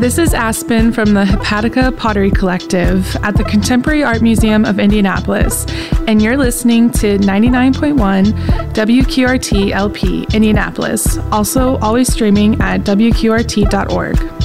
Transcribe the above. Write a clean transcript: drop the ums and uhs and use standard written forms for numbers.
This is Aspen from the Hepatica Pottery Collective at the Contemporary Art Museum of Indianapolis, and you're listening to 99.1 WQRT LP Indianapolis, also always streaming at WQRT.org.